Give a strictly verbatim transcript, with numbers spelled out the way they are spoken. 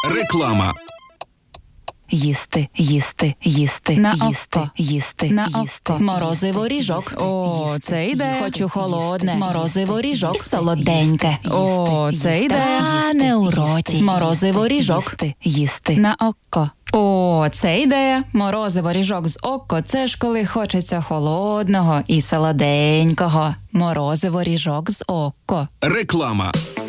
Реклама. Їсти, їсти, їсти, На їсти, око. їсти, На їсти. око. Морозиво ріжок. О, їсти, це ідея. Хочу холодне. Морозиво ріжок. Солоденьке. О, це ідея. Та не у роті. Морозиво ріжок. Їсти, їсти. На око. О, це ідея. Морозиво ріжок з око. Це ж коли хочеться холодного і солоденького. Морозиво ріжок з око. Реклама.